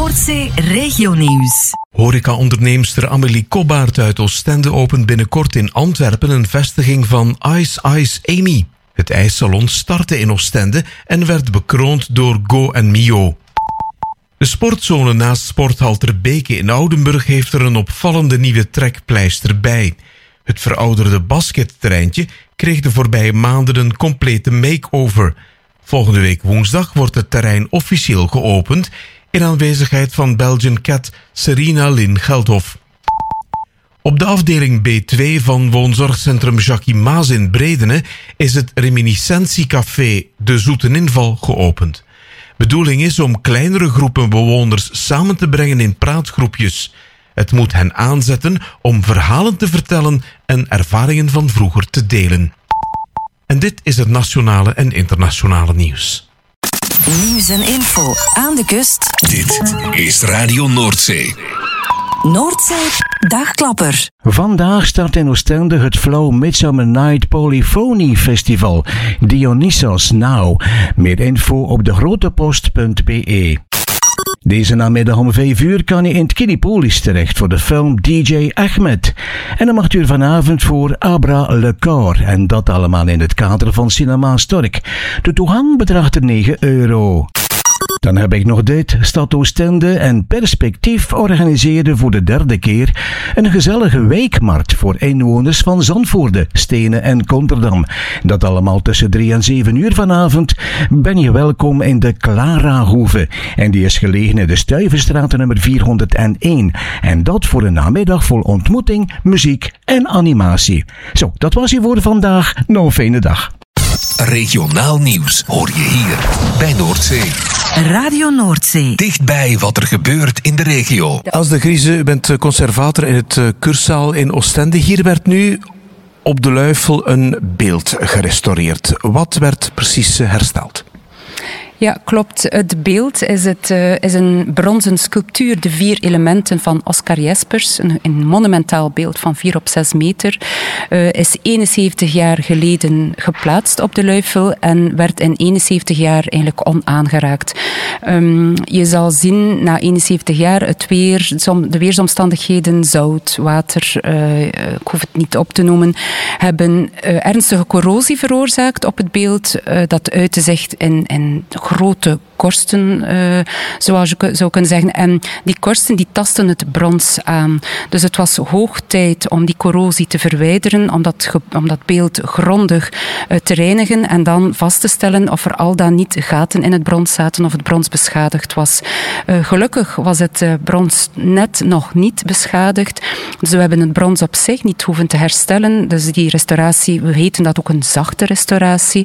Noordzee Regionieuws. Horeca-onderneemster Amélie Kobbaert uit Oostende opent binnenkort in Antwerpen een vestiging van Ice Ice Amy. Het ijssalon startte in Oostende en werd bekroond door Go en Mio. De sportzone naast Sporthal Ter Beke in Oudenburg heeft er een opvallende nieuwe trekpleister bij. Het verouderde basketterreintje kreeg de voorbije maanden een complete make-over. Volgende week woensdag wordt het terrein officieel geopend in aanwezigheid van Belgian Cat Serena Lynn Geldhof. Op de afdeling B2 van woonzorgcentrum Jackie Maas in Bredene is het reminiscentiecafé De Zoete Inval geopend. Bedoeling is om kleinere groepen bewoners samen te brengen in praatgroepjes. Het moet hen aanzetten om verhalen te vertellen en ervaringen van vroeger te delen. En dit is het nationale en internationale nieuws. Nieuws en info aan de kust. Dit is Radio Noordzee. Noordzee Dagklapper. Vandaag start in Oostende het Flow Midsummer Night Polyphony Festival. Dionysos Now. Meer info op degrotepost.be. Deze namiddag om 5 uur kan je in het Kinepolis terecht voor de film DJ Ahmed. En om 8 uur vanavond voor Abra Le Corps. En dat allemaal in het kader van Cinema Stork. De toegang bedraagt er €9. Dan heb ik nog dit. Stad Oostende en Perspectief organiseerde voor de 3e keer een gezellige weekmarkt voor inwoners van Zandvoorde, Stenen en Konterdam. Dat allemaal tussen 3 en 7 uur vanavond. Ben je welkom in de Clara-hoeve. En die is gelegen in de Stuyvenstraat nummer 401. En dat voor een namiddag vol ontmoeting, muziek en animatie. Zo, dat was hier voor vandaag. Nog een fijne dag. Regionaal nieuws hoor je hier bij Noordzee. Radio Noordzee. Dichtbij wat er gebeurt in de regio. Als de Grieze, u bent conservator in het Kurszaal in Oostende. Hier werd nu op de Luifel een beeld gerestaureerd. Wat werd precies hersteld? Ja, klopt. Het beeld is een bronzen sculptuur, de 4 elementen van Oscar Jespers. Een monumentaal beeld van 4 op 6 meter. Is 71 jaar geleden geplaatst op de Luifel en werd in 71 jaar eigenlijk onaangeraakt. Je zal zien, na 71 jaar, de weersomstandigheden, zout, water, ik hoef het niet op te noemen, hebben ernstige corrosie veroorzaakt op het beeld. Dat uitte zich in grote korsten, zoals je zou kunnen zeggen. En die korsten die tasten het brons aan. Dus het was hoog tijd om die corrosie te verwijderen, om dat beeld grondig te reinigen en dan vast te stellen of er al dan niet gaten in het brons zaten of het brons beschadigd was. Gelukkig was het brons net nog niet beschadigd. Dus we hebben het brons op zich niet hoeven te herstellen. Dus die restauratie, we heten dat ook een zachte restauratie,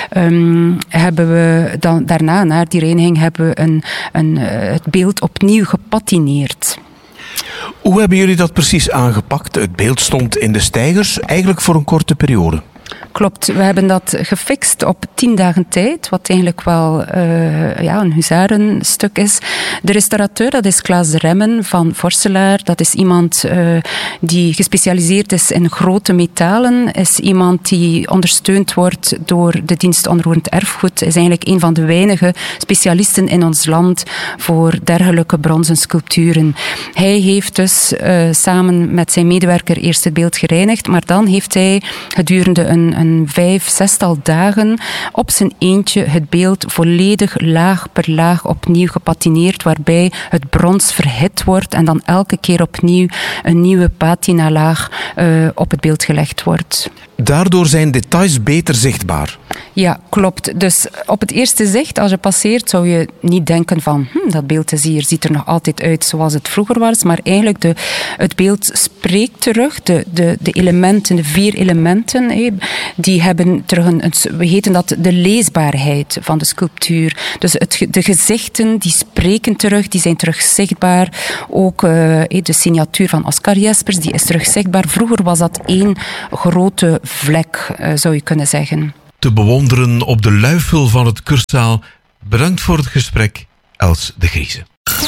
hebben we dan daarna, na die reiniging, hebben we het beeld opnieuw gepatineerd. Hoe hebben jullie dat precies aangepakt? Het beeld stond in de steigers, eigenlijk voor een korte periode. Klopt, we hebben dat gefixt op 10 dagen tijd, wat eigenlijk wel een huzarenstuk is. De restaurateur, dat is Klaas de Remmen van Vorselaar. Dat is iemand die gespecialiseerd is in grote metalen. Is iemand die ondersteund wordt door de dienst onroerend erfgoed. Is eigenlijk een van de weinige specialisten in ons land voor dergelijke bronzen sculpturen. Hij heeft dus samen met zijn medewerker eerst het beeld gereinigd, maar dan heeft hij gedurende een 5-6 dagen op zijn eentje het beeld volledig laag per laag opnieuw gepatineerd, waarbij het brons verhit wordt en dan elke keer opnieuw een nieuwe patinalaag op het beeld gelegd wordt. Daardoor zijn details beter zichtbaar. Ja, klopt. Dus op het eerste zicht, als je passeert, zou je niet denken van dat beeld is hier, ziet er nog altijd uit zoals het vroeger was, maar eigenlijk het beeld spreekt terug. De elementen, de 4 elementen, die hebben terug we heten dat de leesbaarheid van de sculptuur. Dus de gezichten, die spreken terug, die zijn terug zichtbaar. Ook de signatuur van Oscar Jespers, die is terug zichtbaar. Vroeger was dat 1 grote vlek, zou je kunnen zeggen. Te bewonderen op de Luifel van het Kurszaal. Bedankt voor het gesprek, Els de Grieze.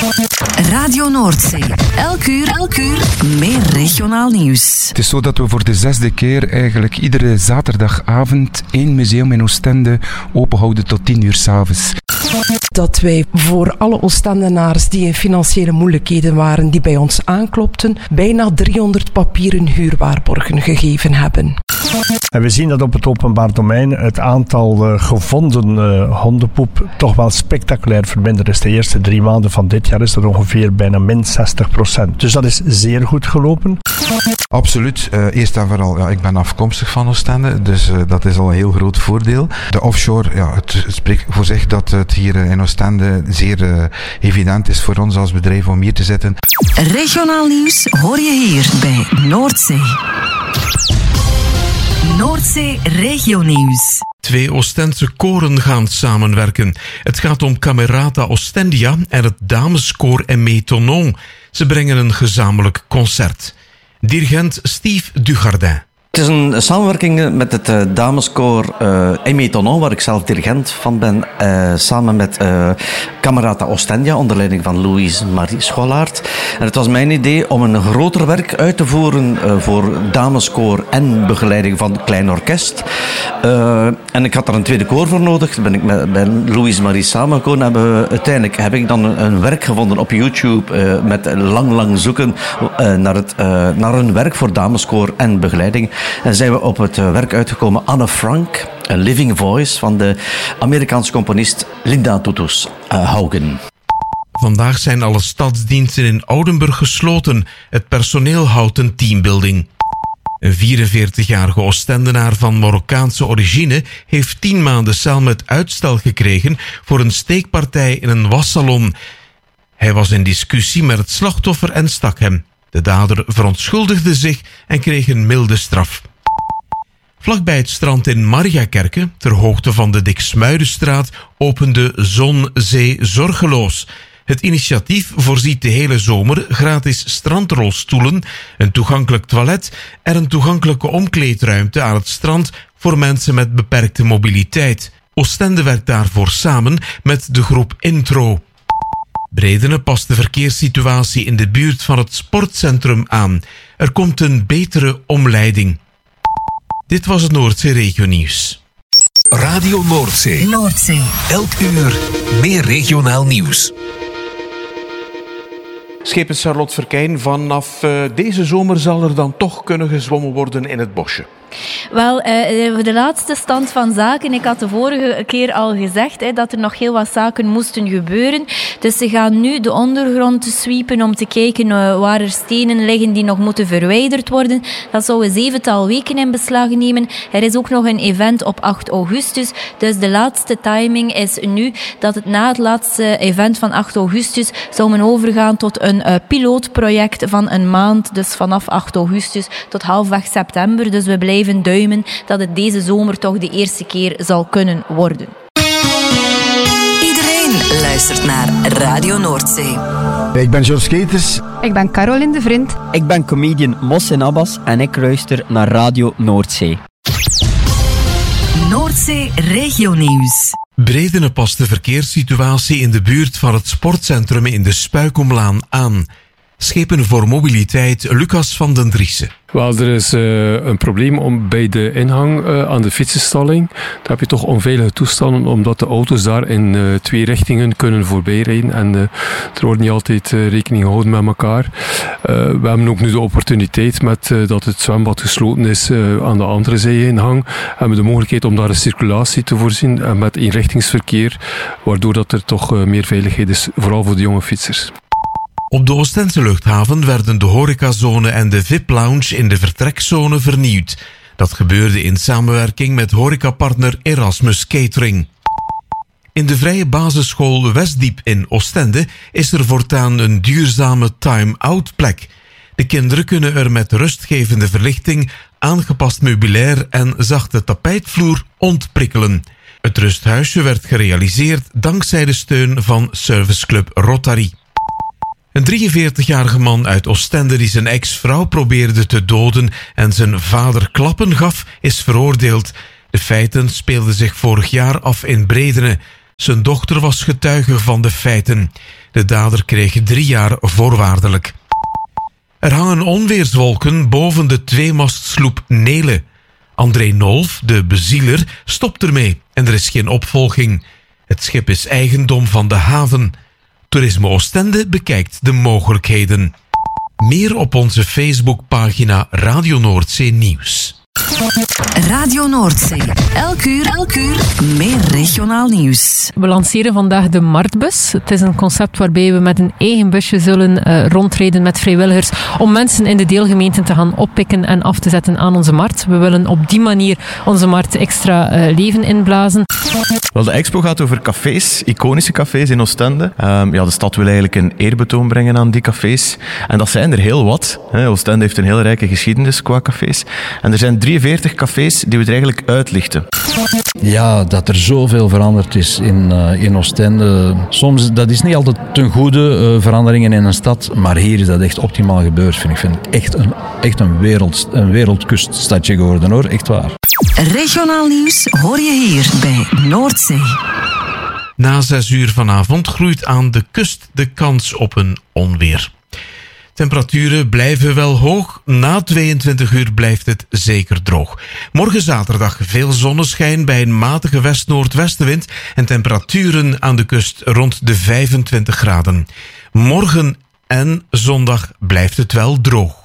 Radio Noordzee. Elk uur meer regionaal nieuws. Het is zo dat we voor de 6e keer eigenlijk iedere zaterdagavond 1 museum in Oostende openhouden tot 10 uur 's avonds. dat wij voor alle Oostendenaars die in financiële moeilijkheden waren, die bij ons aanklopten, bijna 300 papieren huurwaarborgen gegeven hebben. En we zien dat op het openbaar domein het aantal gevonden hondenpoep toch wel spectaculair verminderd is. De eerste 3 maanden van dit jaar is dat ongeveer bijna min 60%. Dus dat is zeer goed gelopen. Absoluut. Eerst en vooral, ik ben afkomstig van Oostende, dus dat is al een heel groot voordeel. De offshore, het spreekt voor zich dat het hier in Oostende zeer evident is voor ons als bedrijf om hier te zitten. Regionaal nieuws hoor je hier bij Noordzee. Noordzee Regionieuws. 2 Oostendse koren gaan samenwerken. Het gaat om Camerata Ostendia en het dameskoor Aimé Tonon. Ze brengen een gezamenlijk concert. Dirigent Steve Dugardin. Het is een samenwerking met het dameskoor Aimé Tonon, waar ik zelf dirigent van ben, samen met Camerata Ostendia, onder leiding van Louise-Marie Scholaert. En het was mijn idee om een groter werk uit te voeren voor dameskoor en begeleiding van klein orkest. En ik had er een tweede koor voor nodig. Toen ben ik met Louise-Marie samengekomen. Uiteindelijk heb ik dan een werk gevonden op YouTube met lang zoeken naar een werk voor dameskoor en begeleiding. En zijn we op het werk uitgekomen Anne Frank, A Living Voice van de Amerikaanse componist Linda Tutus Haugen. Vandaag zijn alle stadsdiensten in Oudenburg gesloten. Het personeel houdt een teambuilding. Een 44-jarige Oostendenaar van Marokkaanse origine heeft 10 maanden cel met uitstel gekregen voor een steekpartij in een wassalon. Hij was in discussie met het slachtoffer en stak hem. De dader verontschuldigde zich en kreeg een milde straf. Vlakbij het strand in Mariakerke, ter hoogte van de Diksmuidenstraat, opende Zon Zee Zorgeloos. Het initiatief voorziet de hele zomer gratis strandrolstoelen, een toegankelijk toilet en een toegankelijke omkleedruimte aan het strand voor mensen met beperkte mobiliteit. Oostende werkt daarvoor samen met de groep Intro. Bredene past de verkeerssituatie in de buurt van het sportcentrum aan. Er komt een betere omleiding. Dit was het Noordzee Regionieuws. Radio Noordzee. Noordzee. Elk uur meer regionaal nieuws. Schepen Charlotte Verkijn, vanaf deze zomer zal er dan toch kunnen gezwommen worden in het bosje. Wel, de laatste stand van zaken. Ik had de vorige keer al gezegd dat er nog heel wat zaken moesten gebeuren. Dus ze gaan nu de ondergrond sweepen om te kijken waar er stenen liggen die nog moeten verwijderd worden. Dat zou een 7-tal weken in beslag nemen. Er is ook nog een event op 8 augustus. Dus de laatste timing is nu dat het na het laatste event van 8 augustus zou men overgaan tot een pilootproject van een maand. Dus vanaf 8 augustus tot halfweg september. Dus we blijven duimen dat het deze zomer toch de eerste keer zal kunnen worden. Iedereen luistert naar Radio Noordzee. Ik ben George Keters. Ik ben Caroline de Vriend. Ik ben comedian Mohsen Abbas en ik luister naar Radio Noordzee. Noordzee Regionieuws. Bredene past de verkeerssituatie in de buurt van het sportcentrum in de Spuikomlaan aan. Schepen voor mobiliteit Lucas van den Driessen. Wel, er is een probleem bij de ingang aan de fietsenstalling. Daar heb je toch onveilige toestanden, omdat de auto's daar in 2 richtingen kunnen voorbijrijden. En er wordt niet altijd rekening gehouden met elkaar. We hebben ook nu de opportuniteit, met dat het zwembad gesloten is aan de andere zijingang, hebben we de mogelijkheid om daar een circulatie te voorzien en met eenrichtingsverkeer, waardoor dat er toch meer veiligheid is, vooral voor de jonge fietsers. Op de Oostense luchthaven werden de horecazone en de VIP-lounge in de vertrekzone vernieuwd. Dat gebeurde in samenwerking met horecapartner Erasmus Catering. In de vrije basisschool Westdiep in Oostende is er voortaan een duurzame time-out plek. De kinderen kunnen er met rustgevende verlichting, aangepast meubilair en zachte tapijtvloer ontprikkelen. Het rusthuisje werd gerealiseerd dankzij de steun van serviceclub Rotary. Een 43-jarige man uit Oostende die zijn ex-vrouw probeerde te doden en zijn vader klappen gaf, is veroordeeld. De feiten speelden zich vorig jaar af in Bredene. Zijn dochter was getuige van de feiten. De dader kreeg 3 jaar voorwaardelijk. Er hangen onweerswolken boven de 2-mastsloep Nele. André Nolf, de bezieler, stopt ermee en er is geen opvolging. Het schip is eigendom van de haven. Toerisme Oostende bekijkt de mogelijkheden. Meer op onze Facebookpagina Radio Noordzee Nieuws. Radio Noordzee. Elk uur meer regionaal nieuws. We lanceren vandaag de Marktbus. Het is een concept waarbij we met een eigen busje zullen rondrijden met vrijwilligers om mensen in de deelgemeenten te gaan oppikken en af te zetten aan onze markt. We willen op die manier onze markt extra leven inblazen. Wel, de expo gaat over cafés, iconische cafés in Oostende. De stad wil eigenlijk een eerbetoon brengen aan die cafés. En dat zijn er heel wat. Oostende heeft een heel rijke geschiedenis qua cafés. En er zijn 43 cafés die we er eigenlijk uitlichten. Ja, dat er zoveel veranderd is in Oostende. Soms, dat is niet altijd ten goede veranderingen in een stad, maar hier is dat echt optimaal gebeurd, vind ik. Ik vind het echt een wereldkuststadje geworden, hoor. Echt waar. Regionaal nieuws hoor je hier bij Noordzee. Na 6 uur vanavond groeit aan de kust de kans op een onweer. Temperaturen blijven wel hoog. Na 22 uur blijft het zeker droog. Morgen zaterdag veel zonneschijn bij een matige west-noordwestenwind en temperaturen aan de kust rond de 25 graden. Morgen en zondag blijft het wel droog.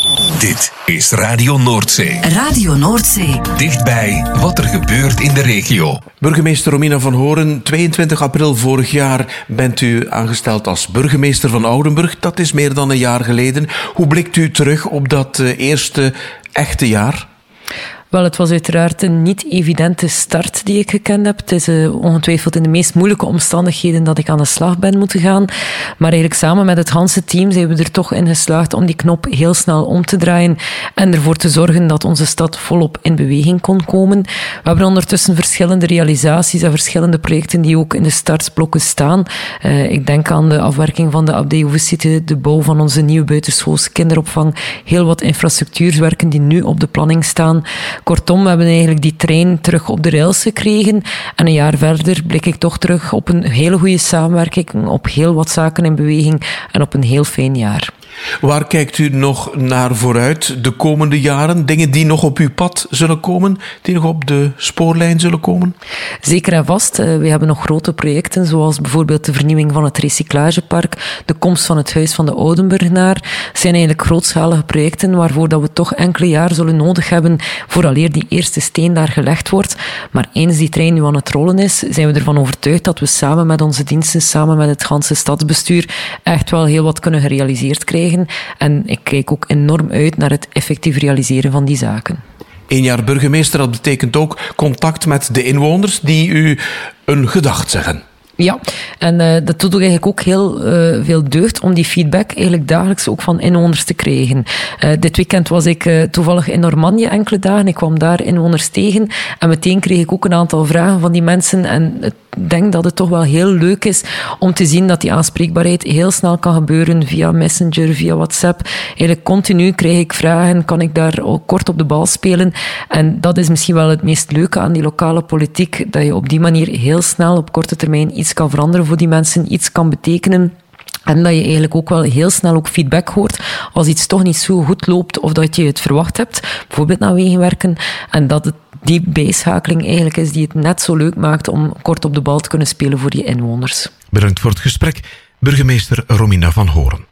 Dit is Radio Noordzee. Radio Noordzee. Dichtbij wat er gebeurt in de regio. Burgemeester Romina van Horen, 22 april vorig jaar bent u aangesteld als burgemeester van Oudenburg. Dat is meer dan een jaar geleden. Hoe blikt u terug op dat eerste echte jaar? Wel, het was uiteraard een niet evidente start die ik gekend heb. Het is ongetwijfeld in de meest moeilijke omstandigheden dat ik aan de slag ben moeten gaan. Maar eigenlijk samen met het Hanse team zijn we er toch in geslaagd om die knop heel snel om te draaien en ervoor te zorgen dat onze stad volop in beweging kon komen. We hebben ondertussen verschillende realisaties en verschillende projecten die ook in de startblokken staan. Ik denk aan de afwerking van de Abdij Oevensite, de bouw van onze nieuwe buitenschoolse kinderopvang, heel wat infrastructuurwerken die nu op de planning staan. Kortom, we hebben eigenlijk die trein terug op de rails gekregen. En een jaar verder blik ik toch terug op een hele goede samenwerking, op heel wat zaken in beweging en op een heel fijn jaar. Waar kijkt u nog naar vooruit de komende jaren? Dingen die nog op uw pad zullen komen? Die nog op de spoorlijn zullen komen? Zeker en vast. We hebben nog grote projecten, zoals bijvoorbeeld de vernieuwing van het recyclagepark, de komst van het Huis van de Oudenburgenaar. Het zijn eigenlijk grootschalige projecten waarvoor dat we toch enkele jaar zullen nodig hebben vooraleer die eerste steen daar gelegd wordt. Maar eens die trein nu aan het rollen is, zijn we ervan overtuigd dat we samen met onze diensten, samen met het ganse stadsbestuur, echt wel heel wat kunnen gerealiseerd krijgen. En ik kijk ook enorm uit naar het effectief realiseren van die zaken. 1 jaar burgemeester, dat betekent ook contact met de inwoners die u een gedacht zeggen. Ja, en dat doet eigenlijk ook heel veel deugd om die feedback eigenlijk dagelijks ook van inwoners te krijgen. Dit weekend was ik toevallig in Normandië enkele dagen. Ik kwam daar inwoners tegen en meteen kreeg ik ook een aantal vragen van die mensen. En ik denk dat het toch wel heel leuk is om te zien dat die aanspreekbaarheid heel snel kan gebeuren via Messenger, via WhatsApp. Eigenlijk continu krijg ik vragen, kan ik daar ook kort op de bal spelen. En dat is misschien wel het meest leuke aan die lokale politiek, dat je op die manier heel snel op korte termijn iets kan veranderen voor die mensen, iets kan betekenen. En dat je eigenlijk ook wel heel snel ook feedback hoort als iets toch niet zo goed loopt of dat je het verwacht hebt, bijvoorbeeld naar wegenwerken. En dat het die bijschakeling eigenlijk is die het net zo leuk maakt om kort op de bal te kunnen spelen voor die inwoners. Bedankt voor het gesprek, burgemeester Romina van Horen.